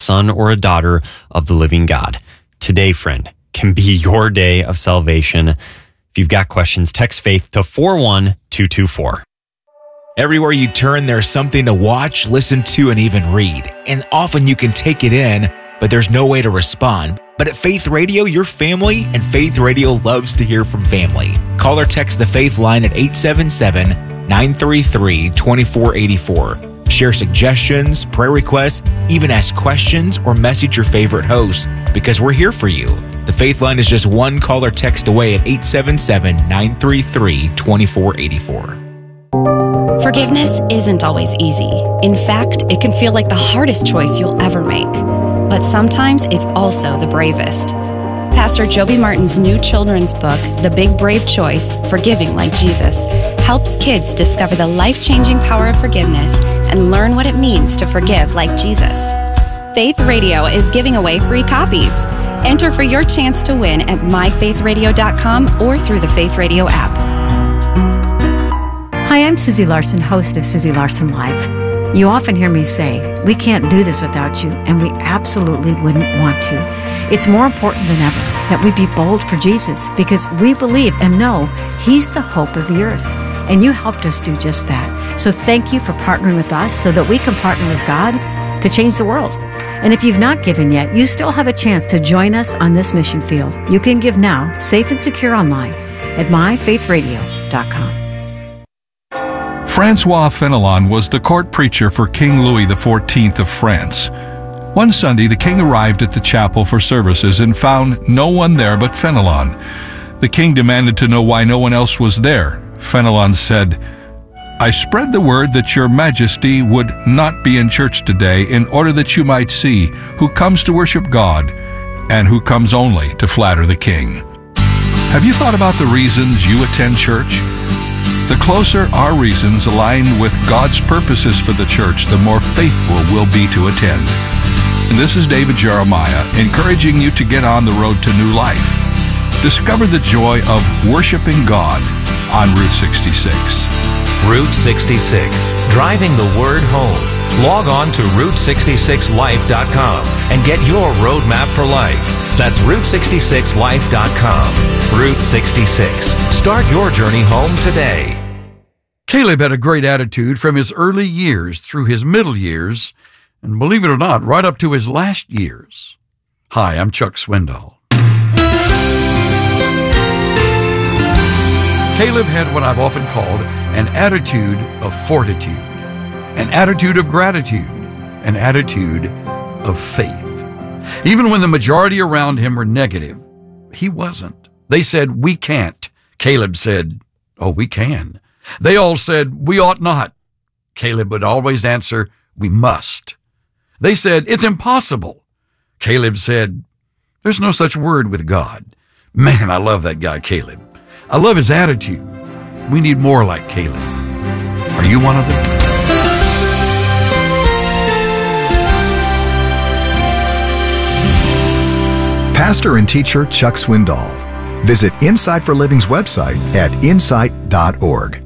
son or a daughter of the living God. Today, friend, can be your day of salvation. If you've got questions, text faith to 41224. Everywhere you turn, there's something to watch, listen to, and even read. And often you can take it in, but there's no way to respond. But at Faith Radio, you're family, and Faith Radio loves to hear from family. Call or text the Faith line at 877-933-2484. Share suggestions, prayer requests, even ask questions, or message your favorite host, because we're here for you. The Faith line is just one call or text away at 877-933-2484. Forgiveness isn't always easy. In fact, it can feel like the hardest choice you'll ever make. But sometimes it's also the bravest. Pastor Joby Martin's new children's book, The Big Brave Choice, Forgiving Like Jesus, helps kids discover the life-changing power of forgiveness and learn what it means to forgive like Jesus. Faith Radio is giving away free copies. Enter for your chance to win at myfaithradio.com or through the Faith Radio app. Hi, I'm Susie Larson, host of Susie Larson Live. You often hear me say, we can't do this without you, and we absolutely wouldn't want to. It's more important than ever that we be bold for Jesus, because we believe and know He's the hope of the earth. And you helped us do just that. So thank you for partnering with us so that we can partner with God to change the world. And if you've not given yet, you still have a chance to join us on this mission field. You can give now, safe and secure online at myfaithradio.com. Francois Fenelon was the court preacher for King Louis XIV of France. One Sunday, the king arrived at the chapel for services and found no one there but Fenelon. The king demanded to know why no one else was there. Fenelon said, "I spread the word that your majesty would not be in church today in order that you might see who comes to worship God and who comes only to flatter the king." Have you thought about the reasons you attend church? The closer our reasons align with God's purposes for the church, the more faithful we'll be to attend. And this is David Jeremiah, encouraging you to get on the road to new life. Discover the joy of worshiping God on Route 66. Route 66, driving the word home. Log on to Route66Life.com and get your roadmap for life. That's Route66Life.com. Route 66. Start your journey home today. Caleb had a great attitude from his early years through his middle years, and believe it or not, right up to his last years. Hi, I'm Chuck Swindoll. Caleb had what I've often called an attitude of fortitude, an attitude of gratitude, an attitude of faith. Even when the majority around him were negative, he wasn't. They said, "We can't." Caleb said, "Oh, we can." They all said, "We ought not." Caleb would always answer, "We must." They said, "It's impossible." Caleb said, "There's no such word with God." Man, I love that guy, Caleb. I love his attitude. We need more like Caleb. Are you one of them? Pastor and teacher Chuck Swindoll. Visit Insight for Living's website at insight.org.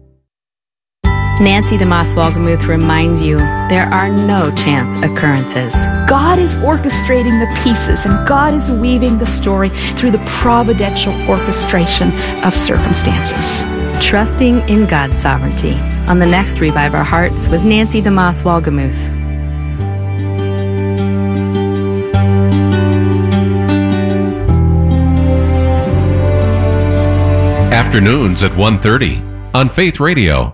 Nancy DeMoss Walgemuth reminds you there are no chance occurrences. God is orchestrating the pieces, and God is weaving the story through the providential orchestration of circumstances. Trusting in God's sovereignty on the next Revive Our Hearts with Nancy DeMoss Walgemuth. Afternoons at 1:30 on Faith Radio.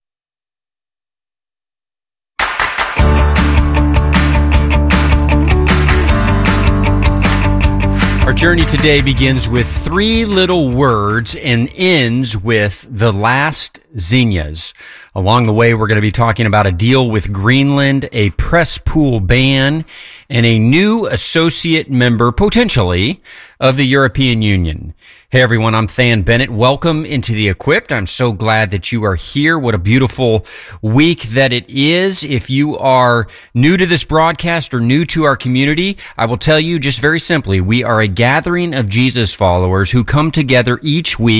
Our journey today begins with three little words and ends with the last zinnias. Along the way, we're going to be talking about a deal with Greenland, a press pool ban, and a new associate member, potentially, of the European Union. Hey everyone, I'm Than Bennett. Welcome into the Equipped. I'm so glad that you are here. What a beautiful week that it is. If you are new to this broadcast or new to our community, I will tell you just very simply, we are a gathering of Jesus followers who come together each week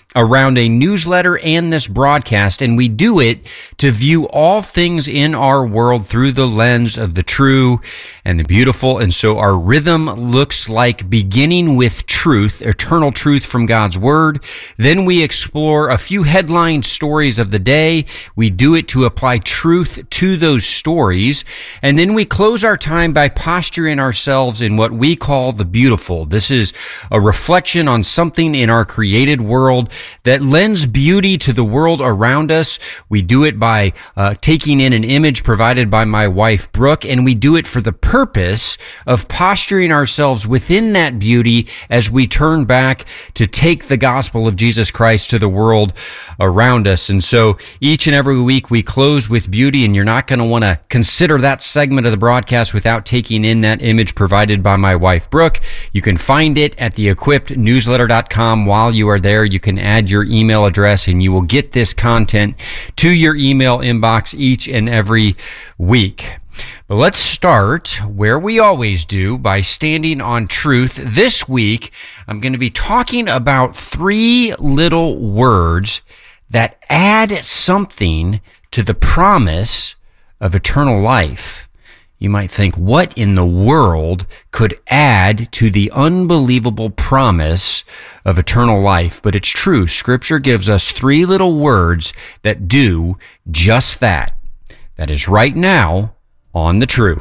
around a newsletter and this broadcast, and we do it to view all things in our world through the lens of the true and the beautiful. And so our rhythm looks like beginning with truth, eternal truth from God's Word. Then we explore a few headline stories of the day. We do it to apply truth to those stories. And then we close our time by posturing ourselves in what we call the beautiful. This is a reflection on something in our created world that lends beauty to the world around us. We do it by taking in an image provided by my wife, Brooke, and we do it for the purpose of posturing ourselves within that beauty as we turn back to take the gospel of Jesus Christ to the world around us. And so each and every week we close with beauty, and you're not going to want to consider that segment of the broadcast without taking in that image provided by my wife, Brooke. You can find it at theequippednewsletter.com. While you are there, you can add your email address and you will get this content to your email inbox each and every week. But let's start where we always do, by standing on truth. This week, I'm going to be talking about 3 little words that add something to the promise of eternal life. You might think, what in the world could add to the unbelievable promise of eternal life? But it's true. Scripture gives us 3 little words that do just that. That is right now on The True.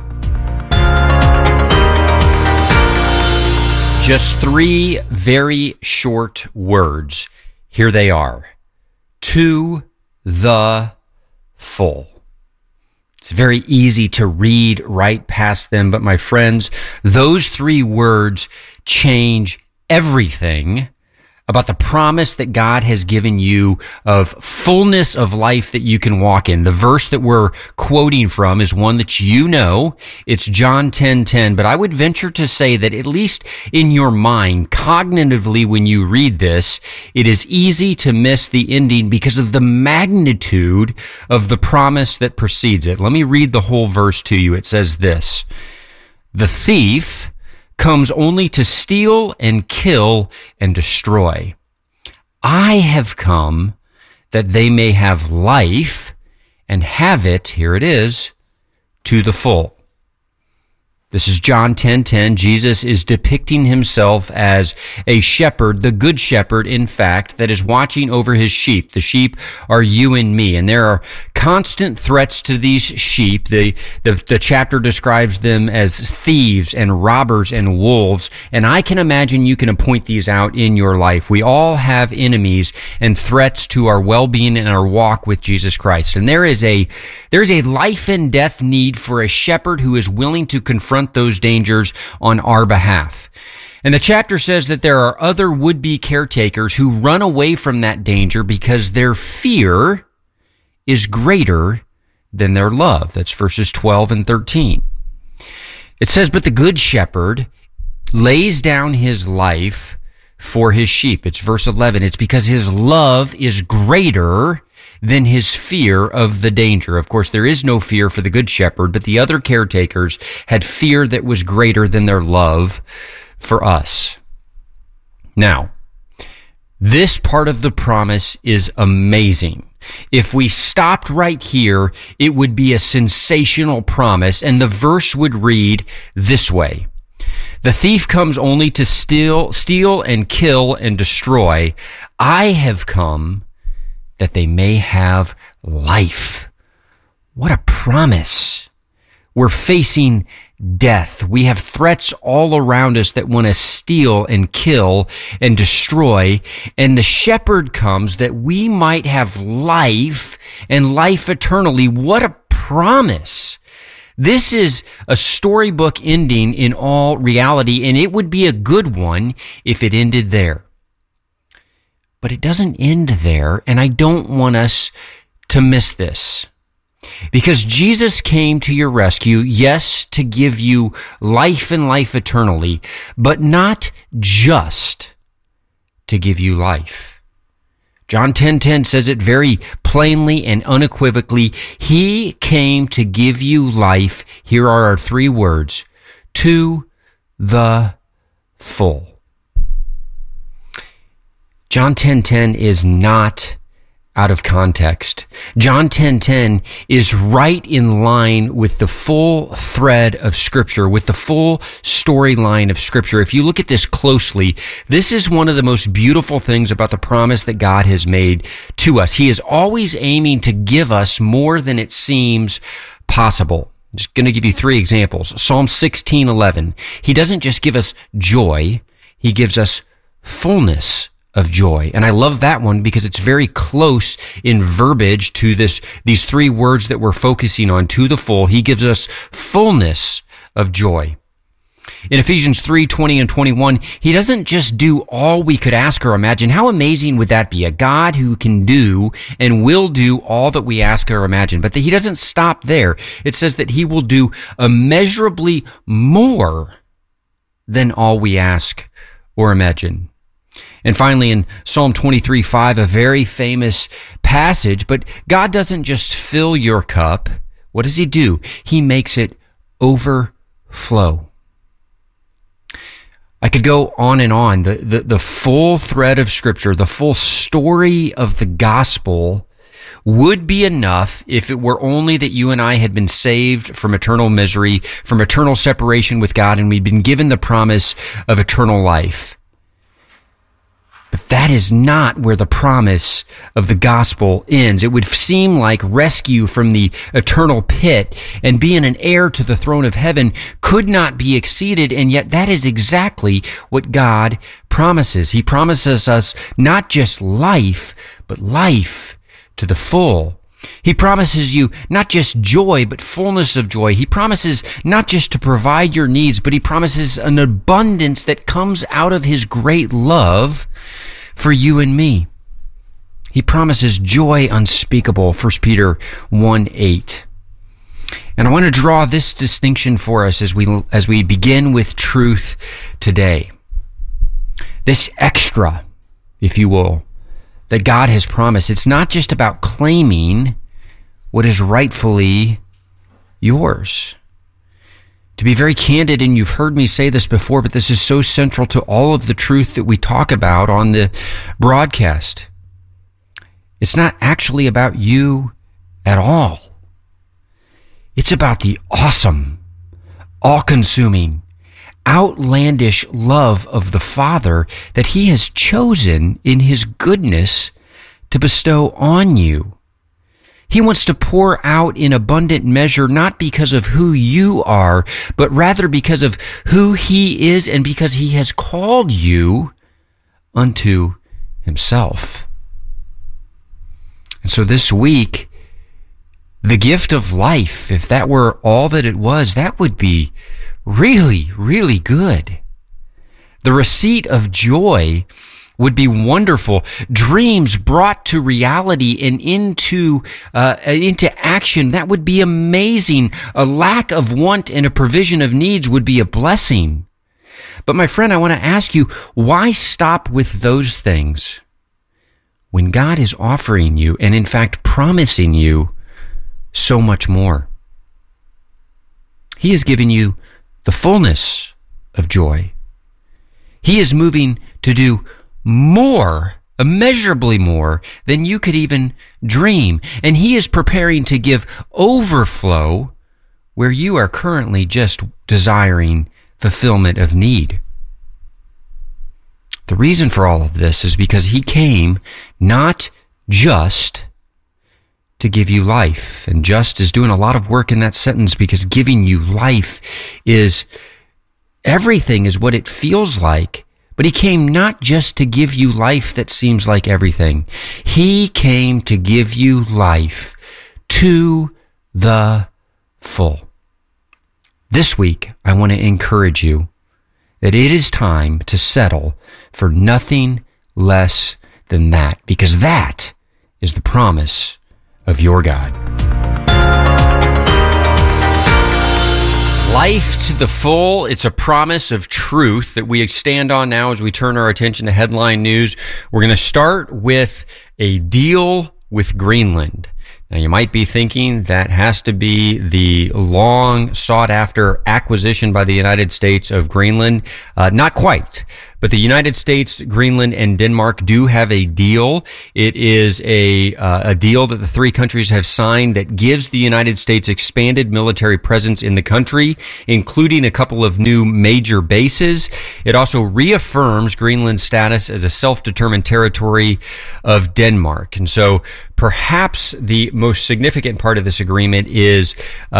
Just 3 very short words. Here they are. To the full. It's very easy to read right past them, but my friends, those 3 words change everything about the promise that God has given you of fullness of life that you can walk in. The verse that we're quoting from is one that you know. It's John 10:10, but I would venture to say that at least in your mind, cognitively, when you read this, it is easy to miss the ending because of the magnitude of the promise that precedes it. Let me read the whole verse to you. It says this: "The thief comes only to steal and kill and destroy. I have come that they may have life and have it," here it is, "to the full." This is John 10:10. Jesus is depicting himself as a shepherd, the good shepherd, in fact, that is watching over his sheep. The sheep are you and me, and there are constant threats to these sheep. The chapter describes them as thieves and robbers and wolves, and I can imagine you can point these out in your life. We all have enemies and threats to our well-being and our walk with Jesus Christ, and there's a life and death need for a shepherd who is willing to confront those dangers on our behalf. And the chapter says that there are other would-be caretakers who run away from that danger because their fear is greater than their love. That's verses 12 and 13. It says, "But the good shepherd lays down his life for his sheep." It's verse 11. It's because his love is greater than his fear of the danger. Of course, there is no fear for the good shepherd, but the other caretakers had fear that was greater than their love for us. Now, this part of the promise is amazing. If we stopped right here, it would be a sensational promise, and the verse would read this way: "The thief comes only to steal and kill and destroy. I have come that they may have life." What a promise. We're facing death. We have threats all around us that want to steal and kill and destroy. And the shepherd comes that we might have life and life eternally. What a promise. This is a storybook ending in all reality, and it would be a good one if it ended there. But it doesn't end there, and I don't want us to miss this. Because Jesus came to your rescue, yes, to give you life and life eternally, but not just to give you life. John 10:10 says it very plainly and unequivocally. He came to give you life. Here are our 3 words: to the full. John 10:10 is not out of context. John 10:10 is right in line with the full thread of Scripture, with the full storyline of Scripture. If you look at this closely, this is one of the most beautiful things about the promise that God has made to us. He is always aiming to give us more than it seems possible. I'm just going to give you 3 examples. Psalm 16:11. He doesn't just give us joy, he gives us fullness of joy. And I love that one because it's very close in verbiage to these 3 words that we're focusing on, to the full. He gives us fullness of joy. In Ephesians 3:20 and 21, he doesn't just do all we could ask or imagine. How amazing would that be? A God who can do and will do all that we ask or imagine. But he doesn't stop there. It says that he will do immeasurably more than all we ask or imagine. And finally, in Psalm 23:5, a very famous passage, but God doesn't just fill your cup. What does he do? He makes it overflow. I could go on and on. The full thread of Scripture, the full story of the gospel would be enough if it were only that you and I had been saved from eternal misery, from eternal separation with God, and we'd been given the promise of eternal life. But that is not where the promise of the gospel ends. It would seem like rescue from the eternal pit and being an heir to the throne of heaven could not be exceeded, and yet that is exactly what God promises. He promises us not just life, but life to the full. He promises you not just joy, but fullness of joy. He promises not just to provide your needs, but he promises an abundance that comes out of his great love for you and me. He promises joy unspeakable, 1 Peter 1:8. And I want to draw this distinction for us as we begin with truth today. This extra, if you will, that God has promised. It's not just about claiming what is rightfully yours. To be very candid, and you've heard me say this before, but this is so central to all of the truth that we talk about on the broadcast. It's not actually about you at all. It's about the awesome, all-consuming, outlandish love of the Father that he has chosen in his goodness to bestow on you. He wants to pour out in abundant measure, not because of who you are, but rather because of who he is and because he has called you unto himself. And so this week, the gift of life, if that were all that it was, that would be really, really good. The receipt of joy would be wonderful. Dreams brought to reality and into action, that would be amazing. A lack of want and a provision of needs would be a blessing. But my friend, I want to ask you, why stop with those things when God is offering you and in fact promising you so much more? He has given you the fullness of joy. He is moving to do more, immeasurably more than you could even dream. And he is preparing to give overflow where you are currently just desiring fulfillment of need. The reason for all of this is because he came not just to give you life. And just is doing a lot of work in that sentence because giving you life is everything is what it feels like. But he came not just to give you life that seems like everything. He came to give you life to the full. This week, I want to encourage you that it is time to settle for nothing less than that, because that is the promise of your God. Life to the full. It's a promise of truth that we stand on now as we turn our attention to headline news. We're going to start with a deal with Greenland. Now, you might be thinking that has to be the long sought after acquisition by the United States of Greenland. Not quite. But the United States, Greenland, and Denmark do have a deal. It is a deal that the three countries have signed that gives the United States expanded military presence in the country, including a couple of new major bases. It also reaffirms Greenland's status as a self-determined territory of Denmark. And so perhaps the most significant part of this agreement is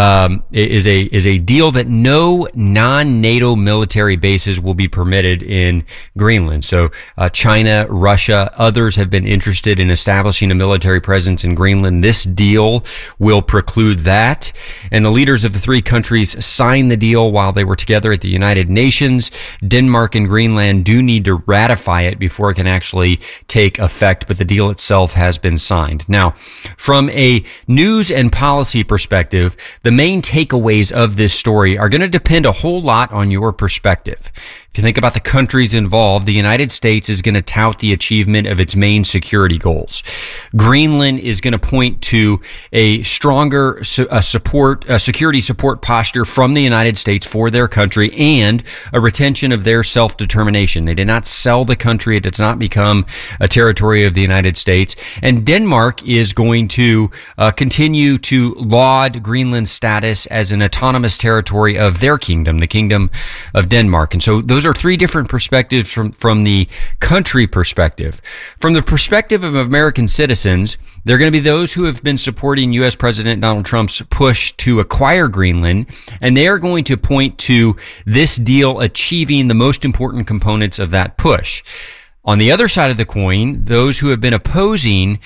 a deal that no non-NATO military bases will be permitted in Greenland. So China, Russia, others have been interested in establishing a military presence in Greenland. This deal will preclude that. And the leaders of the three countries signed the deal while they were together at the United Nations. Denmark and Greenland do need to ratify it before it can actually take effect, but the deal itself has been signed. Now, from a news and policy perspective, the main takeaways of this story are going to depend a whole lot on your perspective. If you think about the countries involved, the United States is going to tout the achievement of its main security goals. Greenland is going to point to a stronger security support posture from the United States for their country and a retention of their self-determination. They did not sell the country. It does not become a territory of the United States. And Denmark is going to continue to laud Greenland's status as an autonomous territory of their kingdom, the Kingdom of Denmark. And so those are three different perspectives from the country perspective. From the perspective of American citizens, there are going to be those who have been supporting U.S. President Donald Trump's push to acquire Greenland, and they are going to point to this deal achieving the most important components of that push. On the other side of the coin, those who have been opposing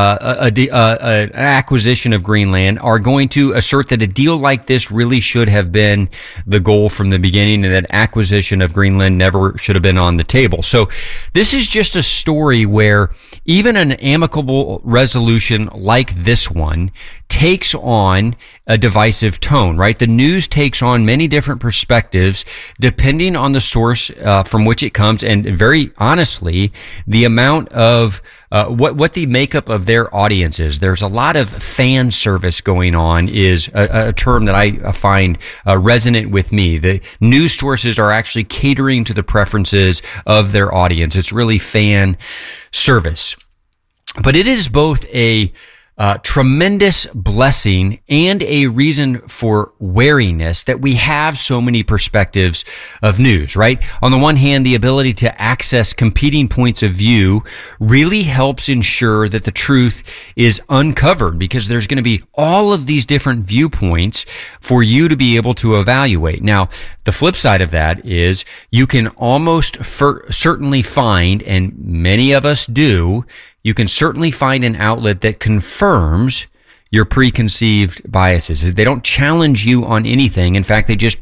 an acquisition of Greenland are going to assert that a deal like this really should have been the goal from the beginning and that acquisition of Greenland never should have been on the table. So this is just a story where even an amicable resolution like this one takes on a divisive tone, right? The news takes on many different perspectives depending on the source from which it comes, and very honestly, the amount of what the makeup of their audience is. There's a lot of fan service going on is a term that I find resonant with me. The news sources are actually catering to the preferences of their audience. It's really fan service. But it is both a tremendous blessing and a reason for wariness that we have so many perspectives of news, right? On the one hand, the ability to access competing points of view really helps ensure that the truth is uncovered because there's going to be all of these different viewpoints for you to be able to evaluate. Now, the flip side of that is you can almost certainly find, and many of us do, you can certainly find an outlet that confirms your preconceived biases. They don't challenge you on anything. In fact, they just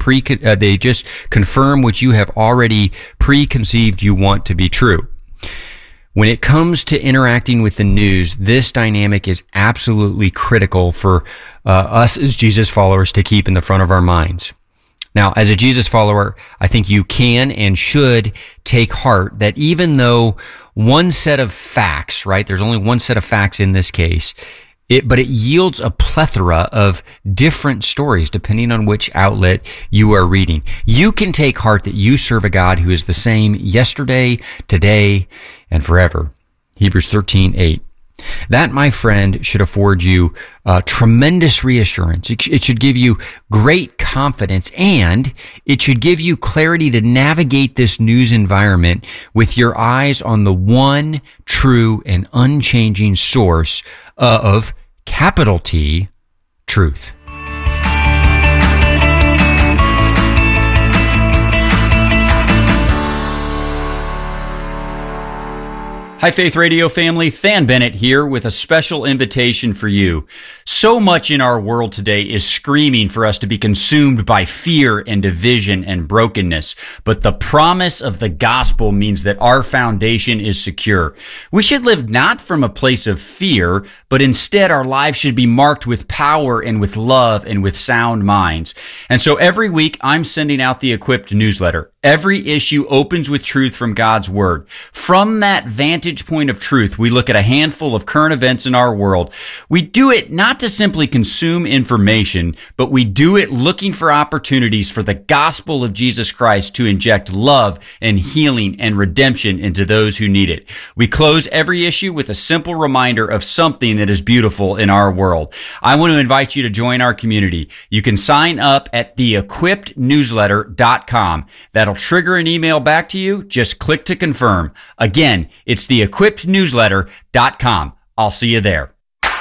confirm what you have already preconceived you want to be true. When it comes to interacting with the news, this dynamic is absolutely critical for us as Jesus followers to keep in the front of our minds. Now, as a Jesus follower, I think you can and should take heart that even though one set of facts, right, there's only one set of facts in this case, but it yields a plethora of different stories depending on which outlet you are reading. You can take heart that you serve a God who is the same yesterday, today, and forever. Hebrews 13:8. That, my friend, should afford you tremendous reassurance. It should give you great confidence, and it should give you clarity to navigate this news environment with your eyes on the one true and unchanging source of capital T, truth. Hi, Faith Radio family. Than Bennett here with a special invitation for you. So much in our world today is screaming for us to be consumed by fear and division and brokenness. But the promise of the gospel means that our foundation is secure. We should live not from a place of fear, but instead our lives should be marked with power and with love and with sound minds. And so every week I'm sending out the Equipped newsletter. Every issue opens with truth from God's Word. From that vantage point of truth, we look at a handful of current events in our world. We do it not to simply consume information, but we do it looking for opportunities for the gospel of Jesus Christ to inject love and healing and redemption into those who need it. We close every issue with a simple reminder of something that is beautiful in our world. I want to invite you to join our community. You can sign up at theequippednewsletter.com. That'll trigger an email back to you. Just click to confirm. Again, it's theequippednewsletter.com. I'll see you there.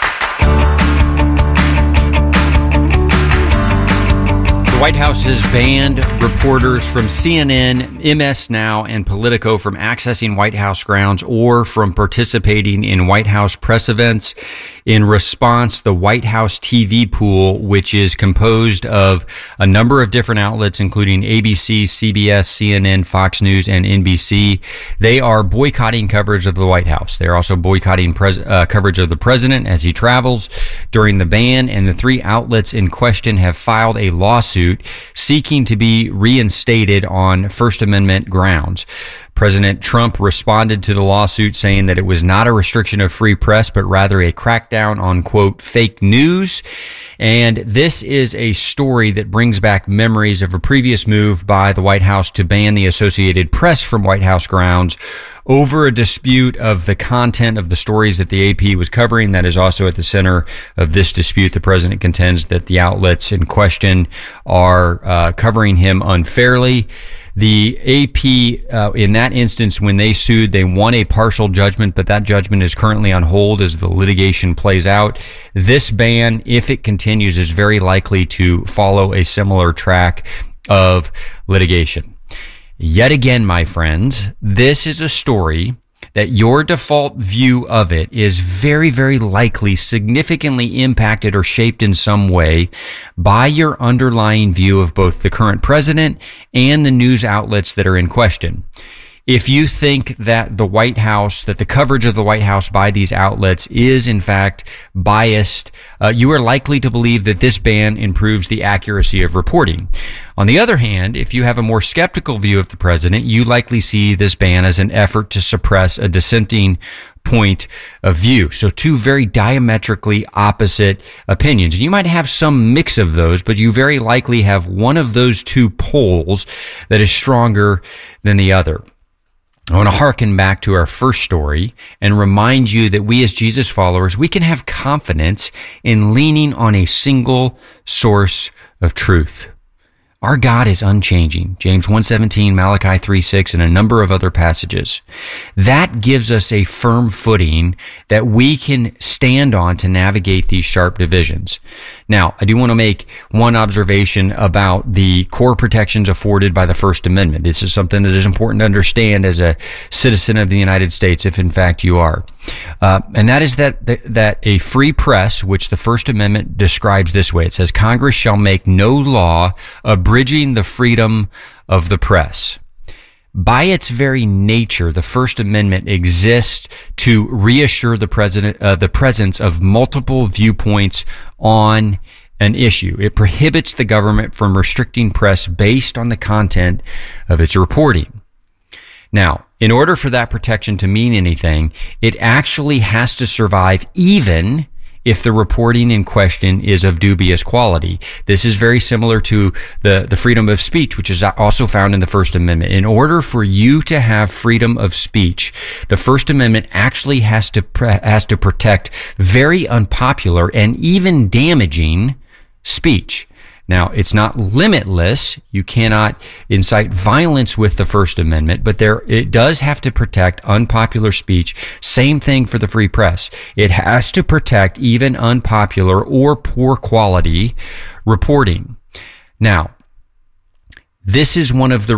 The White House has banned reporters from CNN, MS Now, and Politico from accessing White House grounds or from participating in White House press events. In response, the White House TV pool, which is composed of a number of different outlets, including ABC, CBS, CNN, Fox News, and NBC, they are boycotting coverage of the White House. They're also boycotting coverage of the president as he travels during the ban, and the three outlets in question have filed a lawsuit seeking to be reinstated on First Amendment grounds. President Trump responded to the lawsuit saying that it was not a restriction of free press, but rather a crackdown on, quote, fake news. And this is a story that brings back memories of a previous move by the White House to ban the Associated Press from White House grounds over a dispute of the content of the stories that the AP was covering. That is also at the center of this dispute. The president contends that the outlets in question are covering him unfairly. The AP, in that instance, when they sued, they won a partial judgment, but that judgment is currently on hold as the litigation plays out. This ban, if it continues, is very likely to follow a similar track of litigation. Yet again, my friends, this is a story that your default view of it is very, very likely significantly impacted or shaped in some way by your underlying view of both the current president and the news outlets that are in question. If you think that the White House, that the coverage of the White House by these outlets is in fact biased, you are likely to believe that this ban improves the accuracy of reporting. On the other hand, if you have a more skeptical view of the president, you likely see this ban as an effort to suppress a dissenting point of view. So two very diametrically opposite opinions. You might have some mix of those, but you very likely have one of those two poles that is stronger than the other. I want to hearken back to our first story and remind you that we as Jesus followers, we can have confidence in leaning on a single source of truth. Our God is unchanging. James 1:17, Malachi 3:6, and a number of other passages. That gives us a firm footing that we can stand on to navigate these sharp divisions. Now, I do want to make one observation about the core protections afforded by the First Amendment. This is something that is important to understand as a citizen of the United States, if in fact you are. And that is that a free press, which the First Amendment describes this way. It says, Congress shall make no law abridging the freedom of the press. By its very nature, the First Amendment exists to reassure the presence of multiple viewpoints on an issue. It prohibits the government from restricting press based on the content of its reporting. Now, in order for that protection to mean anything, it actually has to survive even if the reporting in question is of dubious quality. This is very similar to the freedom of speech, which is also found in the First Amendment. In order for you to have freedom of speech, the First Amendment actually has to protect very unpopular and even damaging speech. Now, it's not limitless. You cannot incite violence with the First Amendment, but it does have to protect unpopular speech. Same thing for the free press. It has to protect even unpopular or poor quality reporting. Now, this is one of the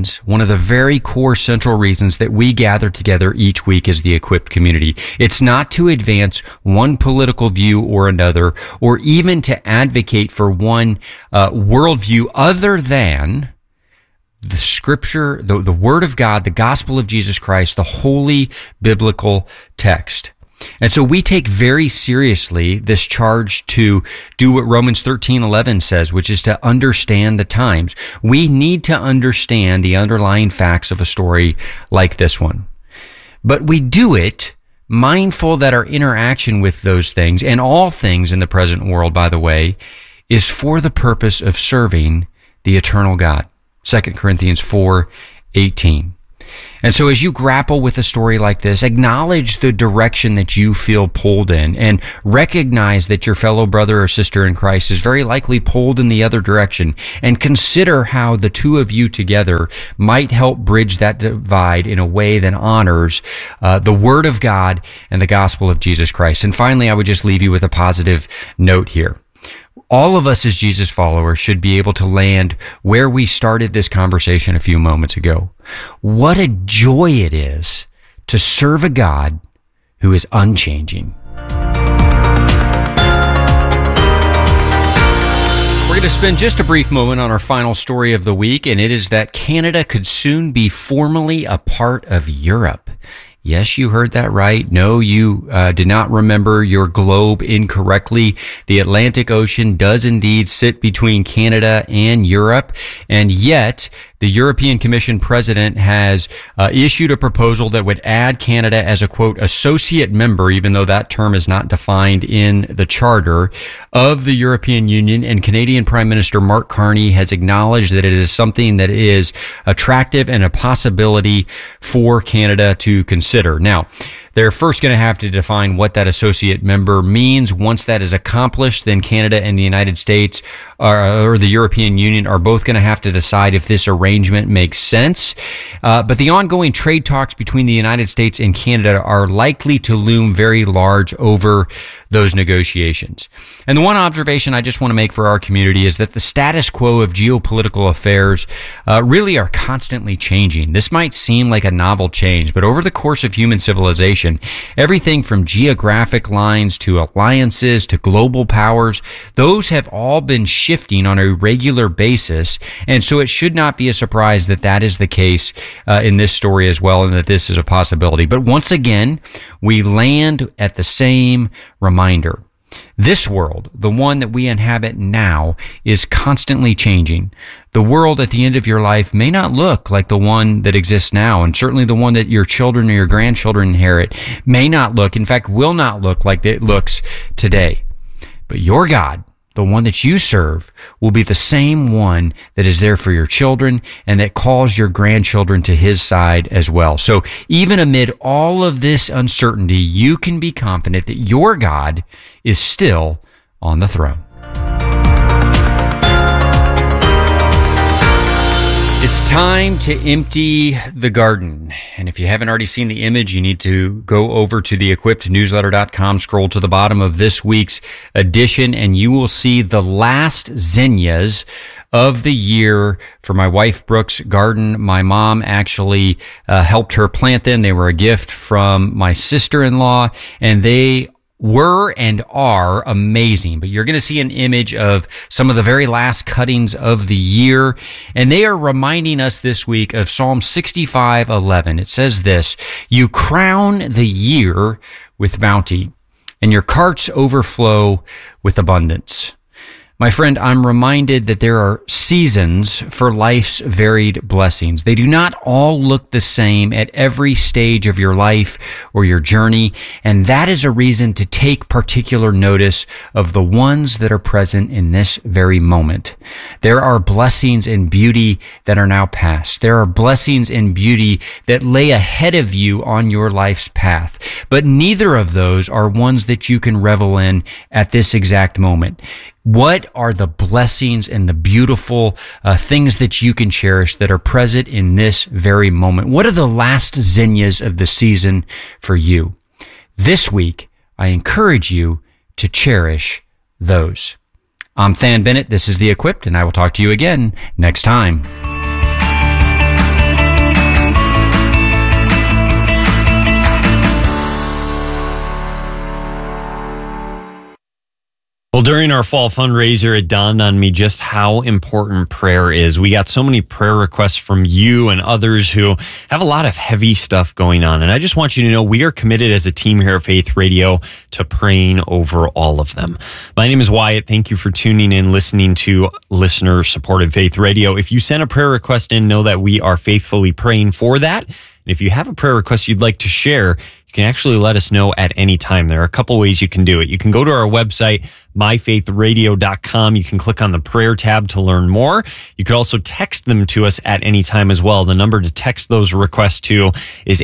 very core central reasons that we gather together each week as the Equipped community. It's not to advance one political view or another, or even to advocate for one worldview other than the Scripture, the Word of God, the gospel of Jesus Christ, the holy biblical text. And so we take very seriously this charge to do what Romans 13:11 says, which is to understand the times. We need to understand the underlying facts of a story like this one. But we do it mindful that our interaction with those things, and all things in the present world, by the way, is for the purpose of serving the eternal God. 2 Corinthians 4:18. And so as you grapple with a story like this, acknowledge the direction that you feel pulled in, and recognize that your fellow brother or sister in Christ is very likely pulled in the other direction, and consider how the two of you together might help bridge that divide in a way that honors the Word of God and the gospel of Jesus Christ. And finally, I would just leave you with a positive note here. All of us as Jesus followers should be able to land where we started this conversation a few moments ago. What a joy it is to serve a God who is unchanging. We're going to spend just a brief moment on our final story of the week, and it is that Canada could soon be formally a part of Europe. Yes, you heard that right. No, you did not remember your globe incorrectly. The Atlantic Ocean does indeed sit between Canada and Europe, and yet the European Commission president has issued a proposal that would add Canada as a, quote, associate member, even though that term is not defined in the charter of the European Union. And Canadian Prime Minister Mark Carney has acknowledged that it is something that is attractive and a possibility for Canada to consider. Now, they're first going to have to define what that associate member means. Once that is accomplished, then Canada and the United States or the European Union are both going to have to decide if this arrangement makes sense. But the ongoing trade talks between the United States and Canada are likely to loom very large over those negotiations. And the one observation I just want to make for our community is that the status quo of geopolitical affairs really are constantly changing. This might seem like a novel change, but over the course of human civilization, everything from geographic lines to alliances to global powers, those have all been shifting on a regular basis. And so it should not be a surprise that that is the case in this story as well, and that this is a possibility. But once again, we land at the same reminder. This world, the one that we inhabit now, is constantly changing. The world at the end of your life may not look like the one that exists now, and certainly the one that your children or your grandchildren inherit may not look, in fact, will not look like it looks today. But your God, the one that you serve, will be the same one that is there for your children and that calls your grandchildren to his side as well. So even amid all of this uncertainty, you can be confident that your God is still on the throne. It's time to empty the garden. And if you haven't already seen the image, you need to go over to theequippednewsletter.com, scroll to the bottom of this week's edition, and you will see the last zinnias of the year for my wife Brooke's garden. My mom actually helped her plant them. They were a gift from my sister-in-law, and they were and are amazing. But you're going to see an image of some of the very last cuttings of the year, and they are reminding us this week of Psalm 65:11. It says this: "You crown the year with bounty, and your carts overflow with abundance." My friend, I'm reminded that there are seasons for life's varied blessings. They do not all look the same at every stage of your life or your journey, and that is a reason to take particular notice of the ones that are present in this very moment. There are blessings and beauty that are now past. There are blessings and beauty that lay ahead of you on your life's path, but neither of those are ones that you can revel in at this exact moment. What are the blessings and the beautiful things that you can cherish that are present in this very moment? What are the last zinnias of the season for you? This week, I encourage you to cherish those. I'm Than Bennett. This is The Equipped, and I will talk to you again next time. Well, during our fall fundraiser, it dawned on me just how important prayer is. We got so many prayer requests from you and others who have a lot of heavy stuff going on. And I just want you to know we are committed as a team here at Faith Radio to praying over all of them. My name is Wyatt. Thank you for tuning in, listening to listener-supported Faith Radio. If you send a prayer request in, know that we are faithfully praying for that. And if you have a prayer request you'd like to share, you can actually let us know at any time. There are a couple ways you can do it. You can go to our website, myfaithradio.com. You can click on the prayer tab to learn more. You could also text them to us at any time as well. The number to text those requests to is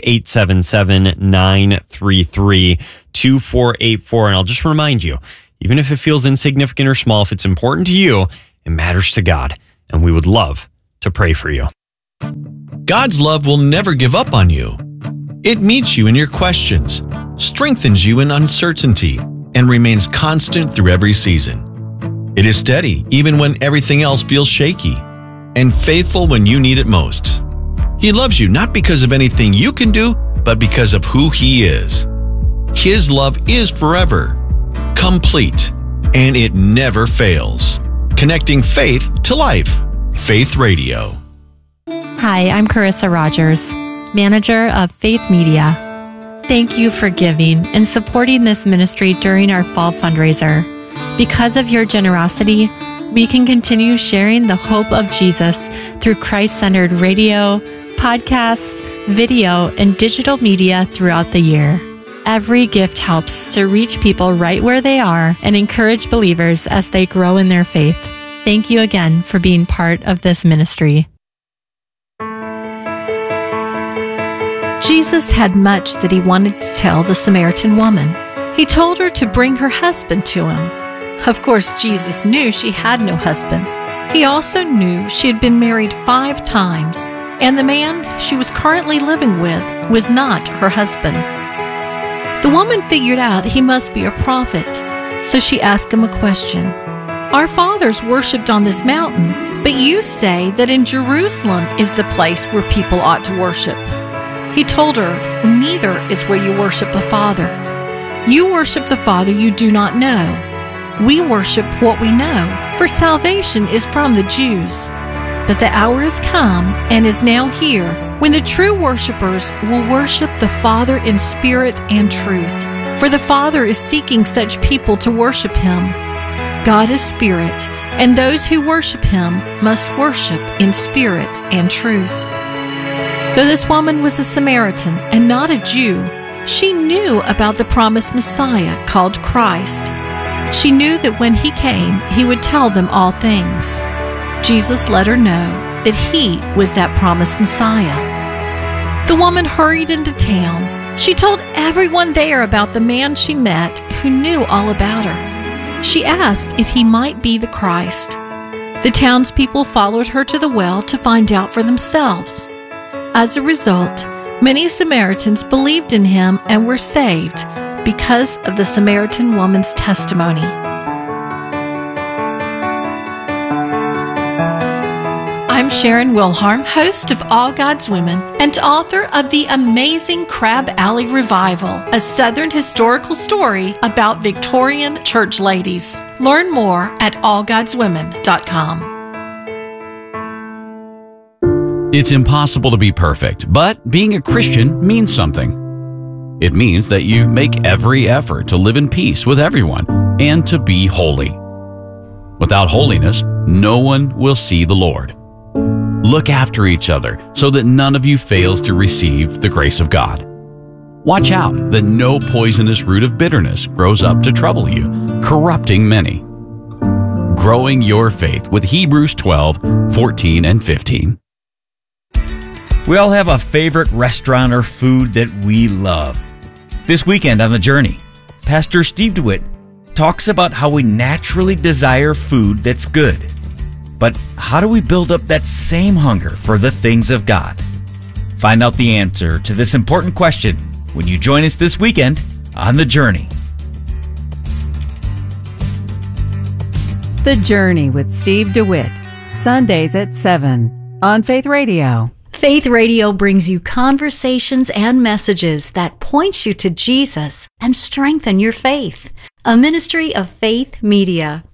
877-933-2484. And I'll just remind you, even if it feels insignificant or small, if it's important to you, it matters to God. And we would love to pray for you. God's love will never give up on you. It meets you in your questions, strengthens you in uncertainty, and remains constant through every season. It is steady even when everything else feels shaky, and faithful when you need it most. He loves you not because of anything you can do, but because of who He is. His love is forever, complete, and it never fails. Connecting faith to life. Faith Radio. Hi, I'm Carissa Rogers, manager of Faith Media. Thank you for giving and supporting this ministry during our fall fundraiser. Because of your generosity, we can continue sharing the hope of Jesus through Christ-centered radio, podcasts, video, and digital media throughout the year. Every gift helps to reach people right where they are and encourage believers as they grow in their faith. Thank you again for being part of this ministry. Jesus had much that he wanted to tell the Samaritan woman. He told her to bring her husband to him. Of course, Jesus knew she had no husband. He also knew she had been married 5 times, and the man she was currently living with was not her husband. The woman figured out he must be a prophet, so she asked him a question. Our fathers worshipped on this mountain, but you say that in Jerusalem is the place where people ought to worship. He told her, neither is where you worship the Father. You worship the Father you do not know. We worship what we know, for salvation is from the Jews. But the hour is come, and is now here, when the true worshipers will worship the Father in spirit and truth. For the Father is seeking such people to worship Him. God is spirit, and those who worship Him must worship in spirit and truth. Though this woman was a Samaritan and not a Jew, she knew about the promised Messiah called Christ. She knew that when He came, He would tell them all things. Jesus let her know that He was that promised Messiah. The woman hurried into town. She told everyone there about the man she met who knew all about her. She asked if he might be the Christ. The townspeople followed her to the well to find out for themselves. As a result, many Samaritans believed in Him and were saved because of the Samaritan woman's testimony. I'm Sharon Wilharm, host of All God's Women and author of The Amazing Crab Alley Revival, a Southern historical story about Victorian church ladies. Learn more at allgodswomen.com. It's impossible to be perfect, but being a Christian means something. It means that you make every effort to live in peace with everyone and to be holy. Without holiness, no one will see the Lord. Look after each other so that none of you fails to receive the grace of God. Watch out that no poisonous root of bitterness grows up to trouble you, corrupting many. Growing your faith with Hebrews 12:14 and 15. We all have a favorite restaurant or food that we love. This weekend on The Journey, Pastor Steve DeWitt talks about how we naturally desire food that's good. But how do we build up that same hunger for the things of God? Find out the answer to this important question when you join us this weekend on The Journey. The Journey with Steve DeWitt, Sundays at 7 on Faith Radio. Faith Radio brings you conversations and messages that point you to Jesus and strengthen your faith. a ministry of Faith Media.